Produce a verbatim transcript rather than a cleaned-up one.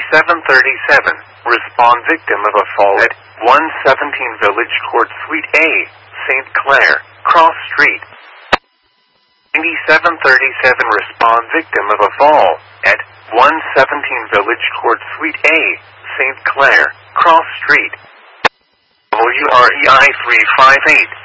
ninety-seven thirty-seven, respond victim of a fall at one seventeen Village Court Suite A, Saint Clair, Cross Street. ninety-seven thirty-seven, respond victim of a fall at one seventeen Village Court Suite A, Saint Clair, Cross Street. W R E I three five eight.